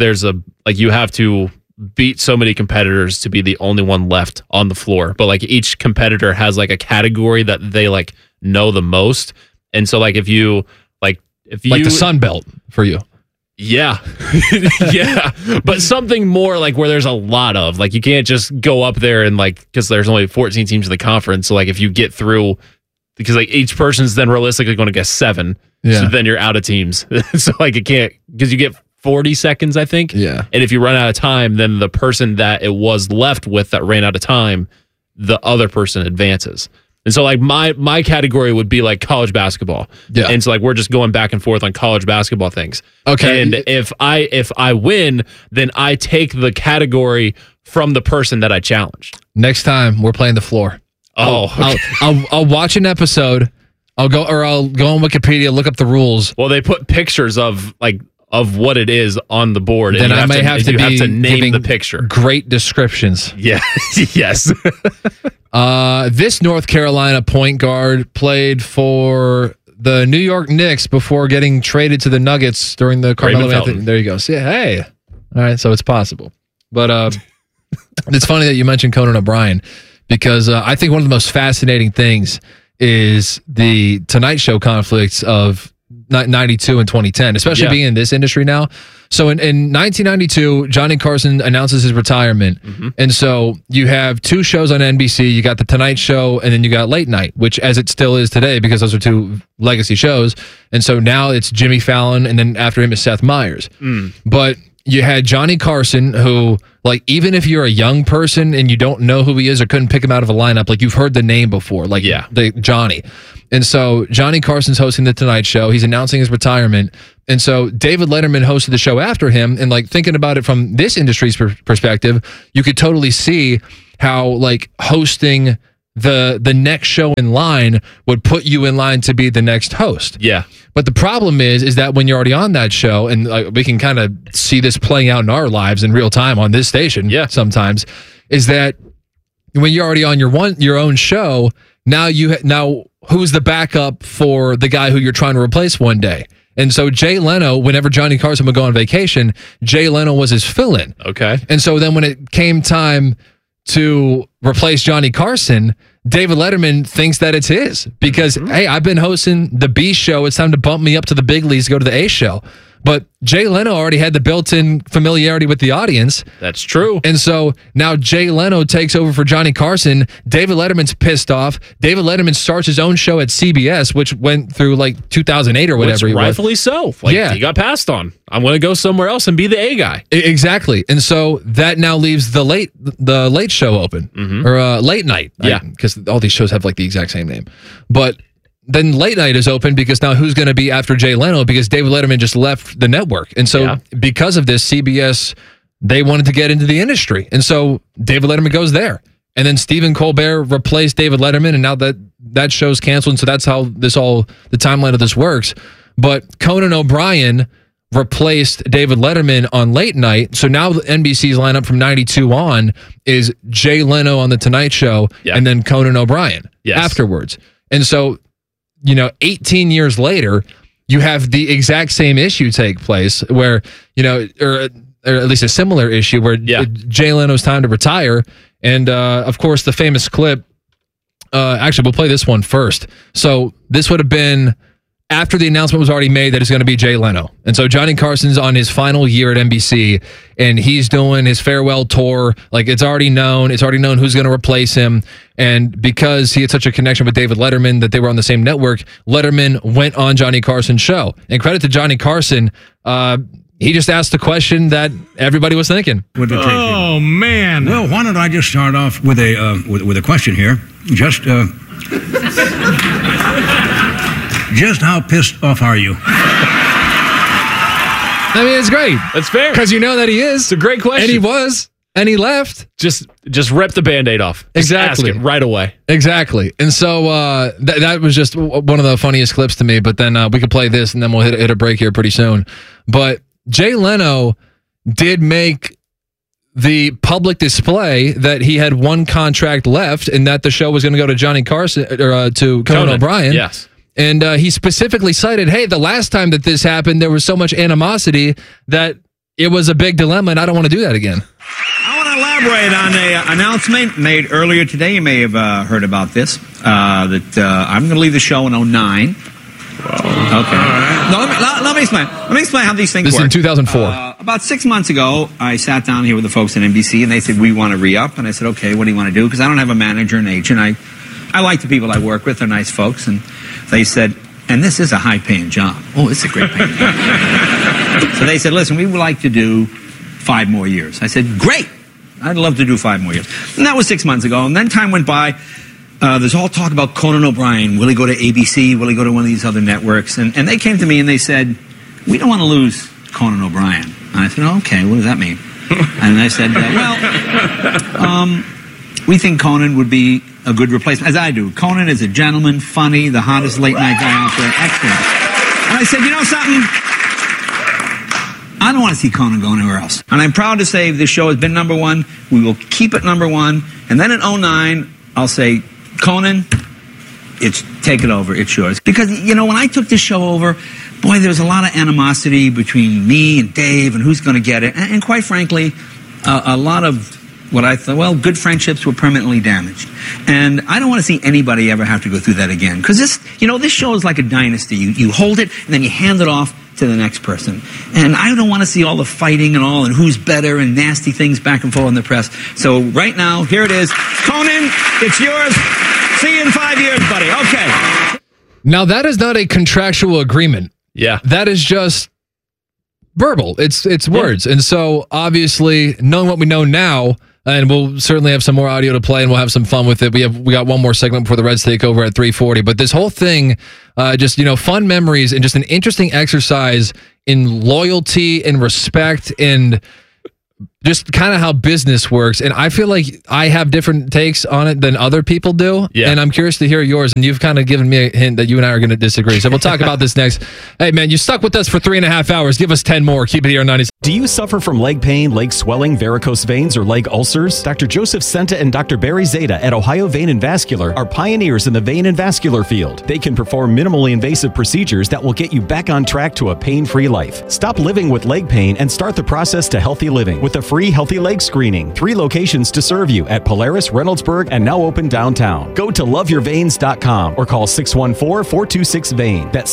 have to beat so many competitors to be the only one left on the floor, but like each competitor has like a category that they like know the most, and so like if you like the Sun Belt for you, yeah. But something more like where there's a lot of like you can't just go up there and like because there's only 14 teams in the conference, so like if you get through, because like each person's then realistically going to get 7, so then you're out of teams. So like it can't, because you get 40 seconds, I think. Yeah. And if you run out of time, then the person that it was left with that ran out of time, the other person advances. And so like my category would be like college basketball. Yeah. And so like we're just going back and forth on college basketball things. Okay. And if I win, then I take the category from the person that I challenged. Next time we're playing The Floor. Oh, okay. I'll watch an episode. I'll go on Wikipedia, look up the rules. Well, they put pictures of what it is on the board. Then I may have to name the picture. Great descriptions. Yeah. Yes. This North Carolina point guard played for the New York Knicks before getting traded to the Nuggets during the Carmelo Anthony. There you go. See, hey. All right, so it's possible. But it's funny that you mentioned Conan O'Brien because I think one of the most fascinating things is the Tonight Show conflicts of 92 and 2010, especially being in this industry now. So in 1992, Johnny Carson announces his retirement. And so you have two shows on NBC. You got The Tonight Show, and then you got Late Night, which as it still is today, because those are two legacy shows. And so now it's Jimmy Fallon, and then after him is Seth Meyers. But you had Johnny Carson, who, like, even if you're a young person and you don't know who he is or couldn't pick him out of a lineup, like, you've heard the name before, like, Johnny. And so Johnny Carson's hosting The Tonight Show. He's announcing his retirement. And so David Letterman hosted the show after him. And, like, thinking about it from this industry's perspective, you could totally see how, like, hosting the next show in line would put you in line to be the next host. Yeah. But the problem is that when you're already on that show, and we can kind of see this playing out in our lives in real time on this station sometimes, is that when you're already on your own show, now who's the backup for the guy who you're trying to replace one day? And so Jay Leno, whenever Johnny Carson would go on vacation, Jay Leno was his fill-in. Okay. And so then when it came time to replace Johnny Carson, David Letterman thinks that it's his because, hey, I've been hosting the B show. It's time to bump me up to the big leagues, go to the A show. But Jay Leno already had the built-in familiarity with the audience. That's true. And so now Jay Leno takes over for Johnny Carson. David Letterman's pissed off. David Letterman starts his own show at CBS, which went through like 2008 or whatever. Rightfully so. Like, he got passed on. I'm going to go somewhere else and be the A guy. Exactly. And so that now leaves the late show open or late night. Yeah. Because all these shows have like the exact same name. But then Late Night is open because now who's going to be after Jay Leno? Because David Letterman just left the network. And so because of this, CBS, they wanted to get into the industry. And so David Letterman goes there. And then Stephen Colbert replaced David Letterman. And now that show's canceled. And so that's how the timeline of this works. But Conan O'Brien replaced David Letterman on Late Night. So now NBC's lineup from 92 on is Jay Leno on The Tonight Show and then Conan O'Brien afterwards. And so 18 years later, you have the exact same issue take place where, or at least a similar issue where Jay Leno's time to retire. And, of course, the famous clip, actually, we'll play this one first. So this would have been after the announcement was already made that it's going to be Jay Leno. And so Johnny Carson's on his final year at NBC, and he's doing his farewell tour. Like, it's already known. It's already known who's going to replace him. And because he had such a connection with David Letterman that they were on the same network, Letterman went on Johnny Carson's show. And credit to Johnny Carson, he just asked the question that everybody was thinking. Oh, man. Well, why don't I just start off with a question here? Just how pissed off are you? I mean, it's great. That's fair. Because you know that he is. It's a great question. And he was. And he left. Just rip the Band-Aid off. Exactly. Ask it right away. Exactly. And so that was just one of the funniest clips to me. But then we could play this and then we'll hit a break here pretty soon. But Jay Leno did make the public display that he had one contract left and that the show was going to go to Johnny Carson or to Conan O'Brien. Yes. And he specifically cited, hey, the last time that this happened, there was so much animosity that it was a big dilemma, and I don't want to do that again. I want to elaborate on an announcement made earlier today. You may have heard about this, that I'm going to leave the show in 2009. Okay. Right. No, let me explain. Let me explain how these things work. This is in 2004. About 6 months ago, I sat down here with the folks at NBC, and they said, we want to re-up. And I said, okay, what do you want to do? Because I don't have a manager and agent. I like the people I work with. They're nice folks. And they said, and this is a high-paying job. Oh, it's a great paying job. So they said, listen, we would like to do 5 more years. I said, great. I'd love to do 5 more years. And that was 6 months ago. And then time went by. There's all talk about Conan O'Brien. Will he go to ABC? Will he go to one of these other networks? And they came to me and they said, we don't want to lose Conan O'Brien. And I said, oh, okay, what does that mean? And I said, we think Conan would be a good replacement, as I do. Conan is a gentleman, funny, the hottest late-night guy out there, excellent. And I said, you know something? I don't want to see Conan go anywhere else. And I'm proud to say this show has been #1. We will keep it #1. And then in 2009, I'll say, Conan, take it over. It's yours. Because, when I took this show over, boy, there was a lot of animosity between me and Dave and who's going to get it. And quite frankly, a lot of what I thought, well, good friendships were permanently damaged. And I don't want to see anybody ever have to go through that again. Because this show is like a dynasty. You hold it, and then you hand it off to the next person. And I don't want to see all the fighting and who's better and nasty things back and forth in the press. So right now, here it is. Conan, it's yours. See you in 5 years, buddy. Okay. Now, that is not a contractual agreement. Yeah. That is just verbal. It's words. And so, obviously, knowing what we know now, and we'll certainly have some more audio to play, and we'll have some fun with it. We got one more segment before the Reds take over at 3:40. But this whole thing, just fun memories and just an interesting exercise in loyalty and respect and just kind of how business works. And I feel like I have different takes on it than other people do. Yeah. And I'm curious to hear yours. And you've kind of given me a hint that you and I are going to disagree. So we'll talk about this next. Hey, man, you stuck with us for 3.5 hours. Give us 10 more. Keep it here on 90. Do you suffer from leg pain, leg swelling, varicose veins, or leg ulcers? Dr. Joseph Senta and Dr. Barry Zeta at Ohio Vein and Vascular are pioneers in the vein and vascular field. They can perform minimally invasive procedures that will get you back on track to a pain-free life. Stop living with leg pain and start the process to healthy living with a free Healthy Leg Screening. 3 locations to serve you at Polaris, Reynoldsburg, and now open downtown. Go to loveyourveins.com or call 614-426-VEIN. That's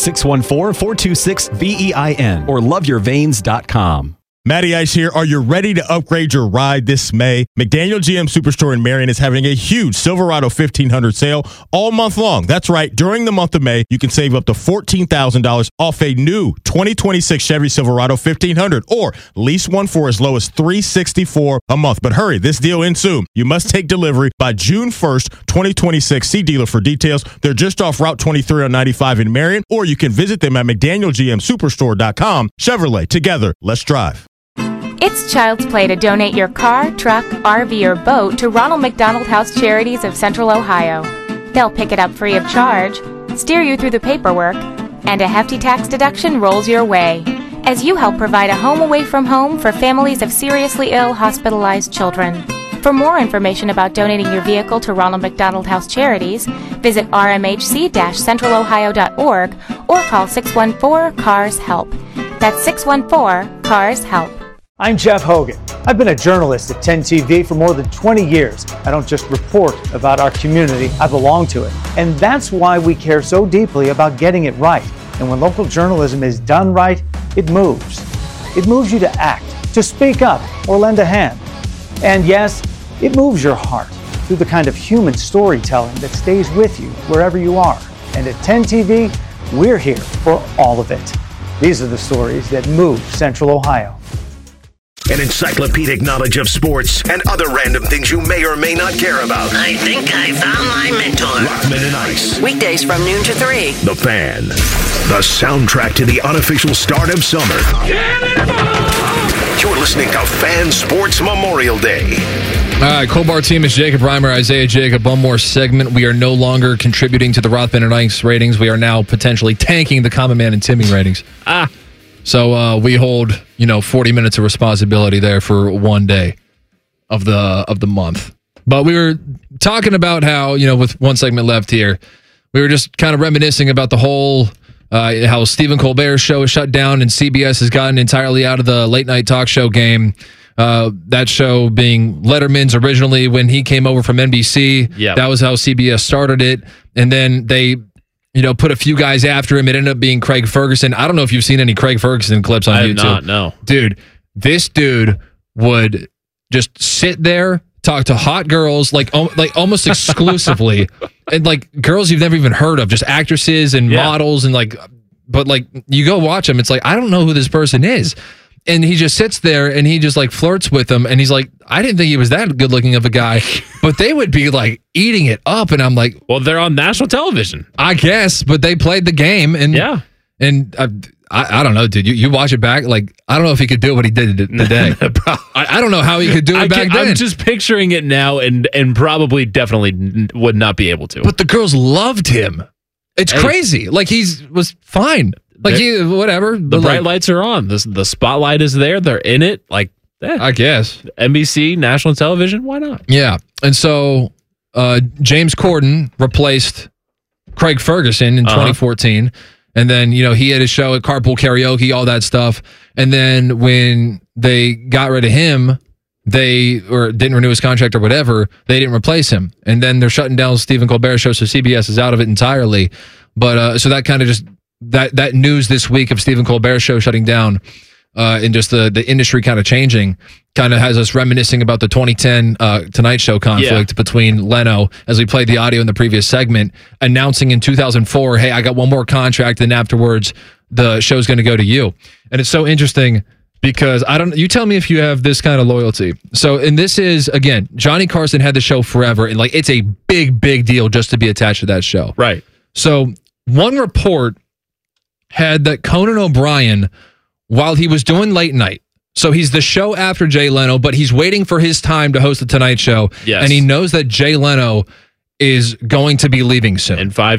614-426-VEIN or loveyourveins.com. Matty Ice here. Are you ready to upgrade your ride this May? McDaniel GM Superstore in Marion is having a huge Silverado 1500 sale all month long. That's right. During the month of May, you can save up to $14,000 off a new 2026 Chevy Silverado 1500 or lease one for as low as $364 a month. But hurry, this deal ends soon. You must take delivery by June 1st, 2026. See dealer for details. They're just off Route 23 on 95 in Marion, or you can visit them at McDanielGMSuperstore.com. Chevrolet, together, let's drive. It's child's play to donate your car, truck, RV, or boat to Ronald McDonald House Charities of Central Ohio. They'll pick it up free of charge, steer you through the paperwork, and a hefty tax deduction rolls your way as you help provide a home away from home for families of seriously ill, hospitalized children. For more information about donating your vehicle to Ronald McDonald House Charities, visit rmhc-centralohio.org or call 614-CARS-HELP. That's 614-CARS-HELP. I'm Jeff Hogan. I've been a journalist at 10 TV for more than 20 years. I don't just report about our community, I belong to it. And that's why we care so deeply about getting it right. And when local journalism is done right, it moves. It moves you to act, to speak up, or lend a hand. And yes, it moves your heart through the kind of human storytelling that stays with you wherever you are. And at 10 TV, we're here for all of it. These are the stories that move Central Ohio. An encyclopedic knowledge of sports and other random things you may or may not care about. I think I found my mentor. Rockman and Ice. Weekdays from noon to 3. The Fan. The soundtrack to the unofficial start of summer. You're listening to Fan Sports Memorial Day. All right, Colbar team is Jacob Reimer, Isaiah Jacob. One more segment. We are no longer contributing to the Rothman and Ice ratings. We are now potentially tanking the Common Man and Timmy ratings. So we hold, 40 minutes of responsibility there for one day of the month. But we were talking about how, with one segment left here, we were just kind of reminiscing about the whole how Stephen Colbert's show is shut down and CBS has gotten entirely out of the late night talk show game. That show being Letterman's originally when he came over from NBC. Yep. That was how CBS started it. And then they put a few guys after him. It ended up being Craig Ferguson. I don't know if you've seen any Craig Ferguson clips on YouTube. I have not, no. Dude, this dude would just sit there, talk to hot girls, like almost exclusively, and like girls you've never even heard of, just actresses and models, and but you go watch him, it's like, I don't know who this person is. And he just sits there and he just flirts with them. And he's like, I didn't think he was that good looking of a guy, but they would be eating it up. And I'm like, well, they're on national television, I guess, but they played the game. And and I don't know, dude, you watch it back. I don't know if he could do what he did today. I don't know how he could do it back then. I'm just picturing it now and probably definitely would not be able to. But the girls loved him. It's crazy. He was fine. Whatever. The bright lights are on. The spotlight is there. They're in it. I guess. NBC, national television, why not? Yeah. And so James Corden replaced Craig Ferguson in 2014. And then, he had his show at Carpool Karaoke, all that stuff. And then when they got rid of him, didn't renew his contract or whatever, they didn't replace him. And then they're shutting down Stephen Colbert's show, so CBS is out of it entirely. But so that kind of just that news this week of Stephen Colbert's show shutting down and just the industry kind of changing kind of has us reminiscing about the 2010 Tonight Show conflict between Leno, as we played the audio in the previous segment, announcing in 2004, hey, I got one more contract, and afterwards the show's going to go to you. And it's so interesting because you tell me if you have this kind of loyalty. So, and this is, again, Johnny Carson had the show forever, and like it's a big, big deal just to be attached to that show. Right. So one report had that Conan O'Brien, while he was doing late night, so he's the show after Jay Leno, but he's waiting for his time to host the Tonight Show. Yes. And he knows that Jay Leno is going to be leaving soon. In 5